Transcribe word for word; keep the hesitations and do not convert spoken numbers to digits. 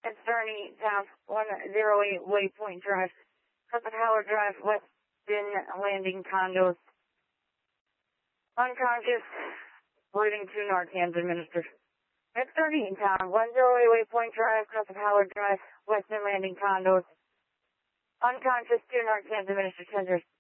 It's Journey down one oh eight Waypoint Drive, Crescent Howard Drive, Weston Landing Condos. Unconscious, bleeding to Narcan administered. It's Journey in town, one oh eight Waypoint Drive, Crescent Howard Drive, Weston Landing Condos. Unconscious, two Narcan administered.